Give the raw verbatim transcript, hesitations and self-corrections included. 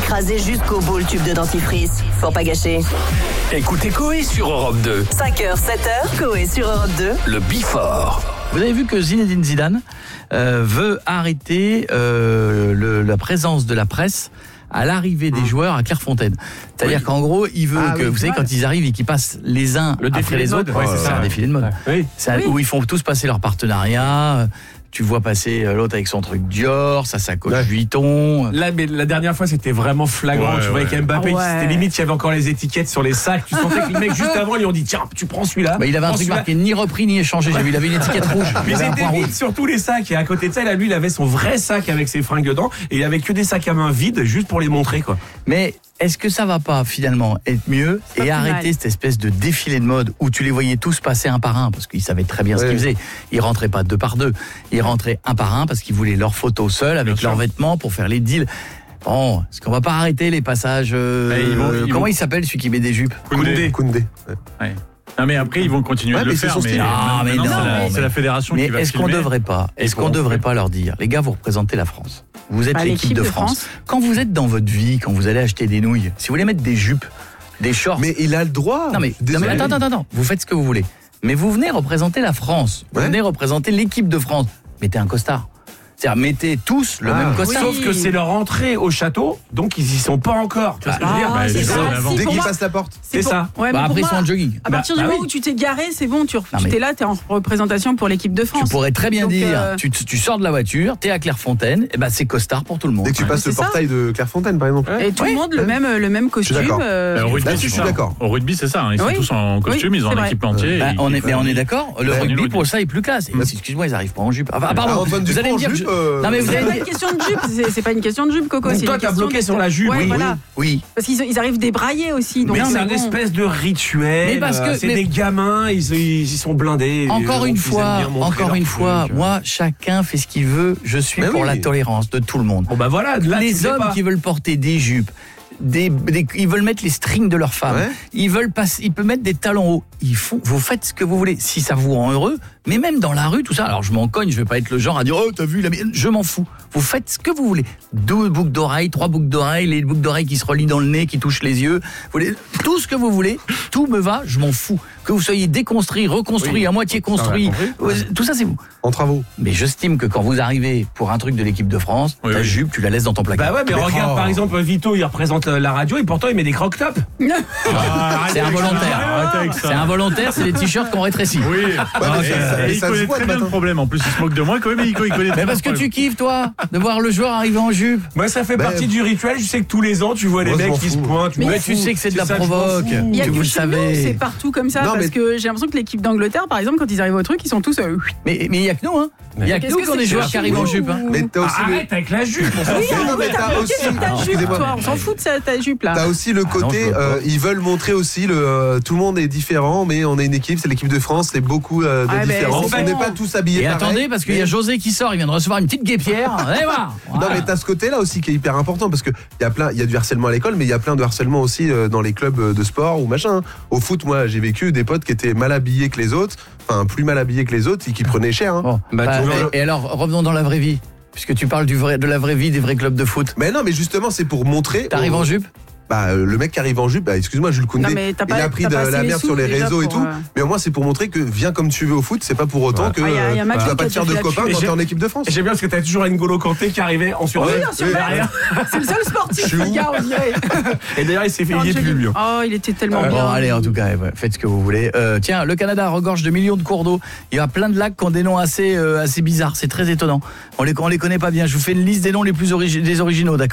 écraser jusqu'au bout le tube de dentifrice. Faut pas gâcher. Écoutez Coé sur Europe deux. cinq heures, sept heures, Coé sur Europe deux. Le Before. Vous avez vu que Zinedine Zidane euh, veut arrêter euh, le, la présence de la presse à l'arrivée des joueurs à Clairefontaine. C'est-à-dire oui. qu'en gros, il veut ah, que, oui, vous savez, quand ils arrivent et qu'ils passent les uns le après les autres, ouais, c'est, c'est ça, un défilé de mode. Oui. C'est un, oui. Où ils font tous passer leur partenariat. Tu vois passer l'autre avec son truc Dior, sa sacoche ouais. Vuitton. Là, mais la dernière fois, c'était vraiment flagrant. Ouais, tu voyais ouais. qu'Mbappé, ouais. c'était limite, il y avait encore les étiquettes sur les sacs. Tu sentais que les mecs, juste avant, ils lui ont dit tiens, tu prends celui-là. Bah, il avait un truc marqué ni repris ni échangé. J'ai vu, il avait une étiquette rouge. Mais c'était vide sur tous les sacs. Et à côté de ça, là, lui, il avait son vrai sac avec ses fringues dedans. Et il avait que des sacs à main vides, juste pour les montrer, quoi. Mais est-ce que ça va pas finalement être mieux et pas arrêter mal. Cette espèce de défilé de mode où tu les voyais tous passer un par un parce qu'ils savaient très bien ouais. ce qu'ils faisaient. Ils rentraient pas deux par deux, ils rentraient un par un parce qu'ils voulaient leurs photos seuls avec bien leurs sûr. Vêtements pour faire les deals. Bon, est-ce qu'on va pas arrêter les passages euh, ils vont, ils comment vont... il s'appelle celui qui met des jupes? Koundé. Koundé. Ouais. Ouais. Non mais après ils vont continuer ouais, de le faire mais, mais, ah, mais non, c'est, non, la, mais c'est la fédération mais qui va est-ce filmer. qu'on devrait pas est-ce qu'on devrait pas leur dire les gars vous représentez la France. Vous êtes bah, l'équipe, l'équipe de, de France. France. Quand vous êtes dans votre vie, quand vous allez acheter des nouilles, si vous voulez mettre des jupes, des shorts. Mais il a le droit. Non mais, non mais attends, attends, attends. Vous faites ce que vous voulez. Mais vous venez représenter la France. Vous ouais. venez représenter l'équipe de France. Mettez un costard. C'est-à-dire, mettez tous le ah, même costard. Oui. Sauf que c'est leur entrée au château, donc ils y sont pas encore. Tu vois ce que je veux dire bah, c'est ça. Si, Dès qu'ils moi, passent la porte. C'est, c'est ça. Ouais, bah, après, ils moi, sont en jogging. À partir bah, du bah, moment oui. où tu t'es garé, c'est bon. Tu es là, tu es en représentation pour l'équipe de France. Tu pourrais très bien donc, dire, euh... tu, tu sors de la voiture, tu es à Clairefontaine, et ben c'est costard pour tout le monde. Dès que tu passes le portail de Clairefontaine, par exemple. Et tout le monde le même le même costume. Je suis d'accord. Au rugby, c'est ça. Ils sont tous en costume, ils ont l'équipe entière. Mais on est d'accord. Le rugby, pour ça, est plus classe. Excuse-moi, ils arrivent pas en jupe. Pardon. Vous allez me dire. Non mais vous allez une question de jupe, c'est, c'est pas une question de jupe, Coco. Donc c'est toi, t'as bloqué de... sur la jupe. Ouais, oui, voilà. oui. Parce qu'ils ils arrivent débraillés aussi. Donc mais non, c'est mais un bon. espèce de rituel. Mais parce que c'est mais... des gamins, ils, ils, ils sont blindés. Encore une fois, encore une fois, truc. Moi, chacun fait ce qu'il veut. Je suis mais pour oui. la tolérance de tout le monde. Bon bah voilà. Là, les hommes qui veulent porter des jupes. Des, des, ils veulent mettre les strings de leurs femmes. Ouais. Ils veulent passer, ils peuvent mettre des talons hauts. Ils font, vous faites ce que vous voulez. Si ça vous rend heureux, mais même dans la rue, tout ça. Alors je m'en cogne, je vais pas être le genre à dire oh t'as vu la mienne. Je m'en fous. Vous faites ce que vous voulez. Deux boucles d'oreilles, trois boucles d'oreilles, les boucles d'oreilles qui se relient dans le nez, qui touchent les yeux. Vous voulez, tout ce que vous voulez, tout me va. Je m'en fous. Que vous soyez déconstruit, reconstruit, oui. à moitié construit, tout ça c'est vous. En travaux. Mais j'estime que quand vous arrivez pour un truc de l'équipe de France, oui, ta oui. jupe, tu la laisses dans ton placard. Bah ouais, mais, mais regarde oh. par exemple Vito, il représente la radio et pourtant il met des croque-tops. Ah, c'est involontaire. C'est involontaire, c'est les t-shirts qu'on rétrécit. Oui. Ouais, ah, et, ça, et il connaît très bien le problème. En plus, il se moque de moi quand même. Il connaît. Mais parce que tu kiffes toi de voir le joueur arriver en jupe. Moi, ça fait partie du rituel. Je sais que tous les ans, tu vois les mecs qui se pointent. Mais tu sais que c'est de la provoque. Tu le savais. C'est partout comme ça parce que j'ai l'impression que l'équipe d'Angleterre, par exemple, quand ils arrivent au truc, ils sont tous. Mais mais il y a que nous, hein. Il y a que nous qui ont des joueurs qui arrivent en jupe. Mais t'as aussi arrête avec la jupe. Oui, mais t'as aussi ta jupe, toi. On s'en fout de ta jupe là. T'as aussi le côté, ils veulent montrer aussi le tout le monde est différent, mais on est une équipe, c'est l'équipe de France, c'est beaucoup de différences. On n'est pas tous habillés pareil. Et attendez, parce qu'il y a José qui sort, il vient de recevoir une petite guêpière. Allez voir. Non, mais t'as ce côté-là aussi qui est hyper important parce que il y a plein, il y a du harcèlement à l'école, mais il y a plein de harcèlement aussi dans les clubs de sport ou machin. Au foot, moi, j'ai vécu des potes qui étaient mal habillés que les autres, enfin plus mal habillés que les autres et qui prenaient cher. Hein. Oh, bah, bah, et, et alors, revenons dans la vraie vie. Puisque tu parles du vrai, de la vraie vie des vrais clubs de foot. Mais non, mais justement, c'est pour montrer. T'arrives au... en jupe ? Bah, le mec qui arrive en jupe, bah, excuse-moi, Jules Koundé, il a pris de la merde sur les réseaux et tout. Euh... Mais au moins, c'est pour montrer que viens comme tu veux au foot, c'est pas pour autant ouais. que ah, y a, y a tu vas pas te faire de copains quand t'es en équipe de France. J'aime bien parce que t'as toujours N'Golo Kanté qui arrivait en survêt. Oui, en survêt. C'est le seul sportif, le gars, on dirait. Et d'ailleurs, il s'est fait, il est plus bien. Oh, il était tellement bien. Bon, allez, en tout cas, faites ce que vous voulez. Tiens, le Canada regorge de millions de cours d'eau. Il y a plein de lacs qui ont des noms assez, assez bizarres. C'est très étonnant. On les, on les connaît pas bien. Je vous fais une liste des noms les plus des originaux, d'accord ?